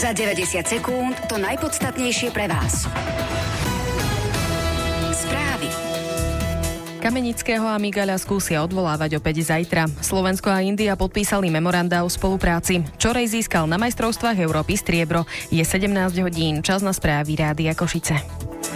Za 90 sekúnd to najpodstatnejšie pre vás. Správy. Kamenického a Migaľa skúsia odvolávať opäť zajtra. Slovensko a India podpísali memoranda o spolupráci. Čorej získal na majstrovstvách Európy striebro. Je 17 hodín, čas na správy Rádia Košice.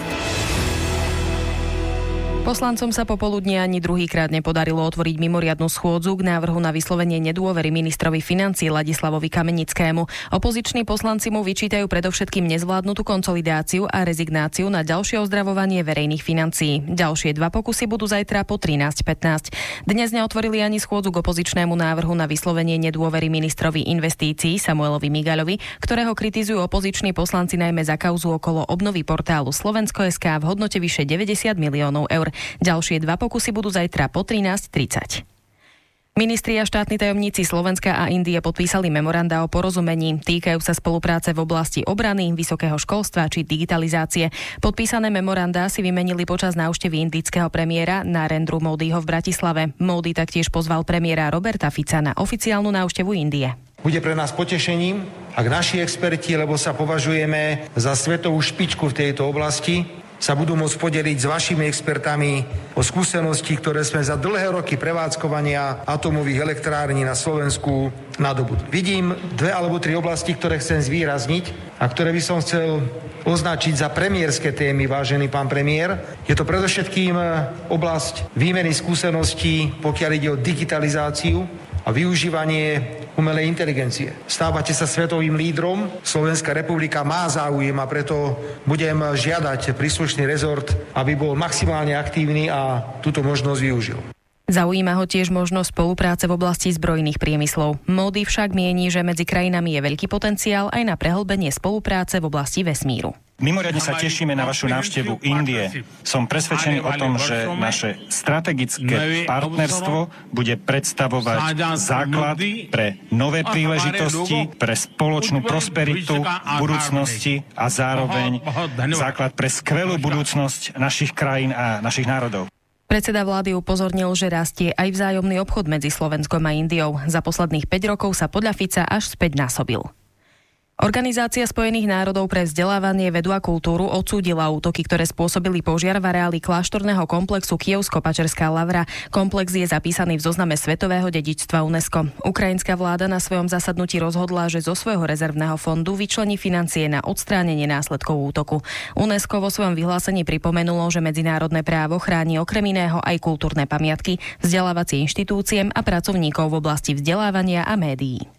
Poslancom sa popoludne ani druhýkrát nepodarilo otvoriť mimoriadnu schôdzu k návrhu na vyslovenie nedôvery ministrovi financií Ladislavovi Kamenickému. Opoziční poslanci mu vyčítajú predovšetkým nezvládnutú konsolidáciu a rezignáciu na ďalšie ozdravovanie verejných financií. Ďalšie dva pokusy budú zajtra po 13:15. Dnes neotvorili ani schôdzu k opozičnému návrhu na vyslovenie nedôvery ministrovi investícií Samuelovi Migaľovi, ktorého kritizujú opoziční poslanci najmä za kauzu okolo obnovy portálu Slovensko.sk v hodnote vyše 90 miliónov eur. Ďalšie dva pokusy budú zajtra po 13:30. Ministri a štátni tajomníci Slovenska a Indie podpísali memoranda o porozumení. Týkajú sa spolupráce v oblasti obrany, vysokého školstva či digitalizácie. Podpísané memorandá si vymenili počas návštevy indického premiéra Narendru Modiho v Bratislave. Modi taktiež pozval premiéra Roberta Fica na oficiálnu návštevu Indie. Bude pre nás potešením, ak naši experti, lebo sa považujeme za svetovú špičku v tejto oblasti, sa budú môcť podeliť s vašimi expertami o skúsenosti, ktoré sme za dlhé roky prevádzkovania atomových elektrární na Slovensku nadobudli. Vidím 2 alebo 3 oblasti, ktoré chcem zvýrazniť a ktoré by som chcel označiť za premiérske témy, vážený pán premiér. Je to predovšetkým oblasť výmeny skúseností, pokiaľ ide o digitalizáciu a využívanie umelej inteligencie. Stávate sa svetovým lídrom, Slovenská republika má záujem a preto budem žiadať príslušný rezort, aby bol maximálne aktívny a túto možnosť využil. Zaujíma ho tiež možnosť spolupráce v oblasti zbrojných priemyslov. Modi však mieni, že medzi krajinami je veľký potenciál aj na prehlbenie spolupráce v oblasti vesmíru. Mimoriadne sa tešíme na vašu návštevu Indie. Som presvedčený o tom, že naše strategické partnerstvo bude predstavovať základ pre nové príležitosti, pre spoločnú prosperitu v budúcnosti a zároveň základ pre skvelú budúcnosť našich krajín a našich národov. Predseda vlády upozornil, že rastie aj vzájomný obchod medzi Slovenskom a Indiou. Za posledných 5 rokov sa podľa Fica až späťnásobil. Organizácia Spojených národov pre vzdelávanie, vedu a kultúru odsúdila útoky, ktoré spôsobili požiar v areáli kláštorného komplexu Kyjevsko-Pačerská Lavra. Komplex je zapísaný v zozname svetového dedičstva UNESCO. Ukrajinská vláda na svojom zasadnutí rozhodla, že zo svojho rezervného fondu vyčlení financie na odstránenie následkov útoku. UNESCO vo svojom vyhlásení pripomenulo, že medzinárodné právo chráni okrem iného aj kultúrne pamiatky, vzdelávacie inštitúcie a pracovníkov v oblasti vzdelávania a médií.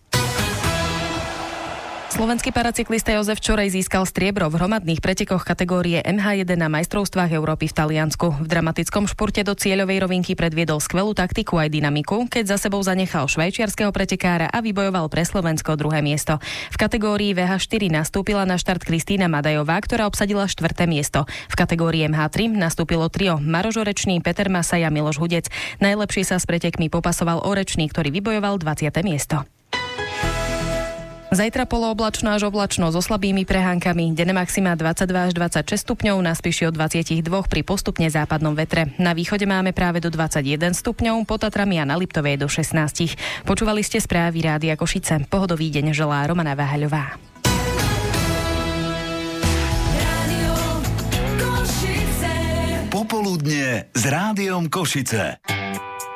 Slovenský paracyklista Jozef Čorej získal striebro v hromadných pretekoch kategórie MH1 na majstrovstvách Európy v Taliansku. V dramatickom športe do cieľovej rovinky predviedol skvelú taktiku aj dynamiku, keď za sebou zanechal švajčiarskeho pretekára a vybojoval pre Slovensko 2. miesto. V kategórii VH4 nastúpila na štart Kristína Madajová, ktorá obsadila 4. miesto. V kategórii MH3 nastúpilo trio Maroš Orečný, Peter Masaj a Miloš Hudec. Najlepšie sa s pretekmi popasoval Orečný, ktorý vybojoval 20. miesto. Zajtra polooblačno až oblačno so slabými prehánkami. Denné maxima 22 až 26 stupňov, na Spiši od 22 pri postupne západnom vetre. Na východe máme práve do 21 stupňov, pod Tatrami a na Liptovej do 16. Počúvali ste správy Rádia Košice. Pohodový deň želá Romana Váhaľová. Popoludnie s Rádiom Košice.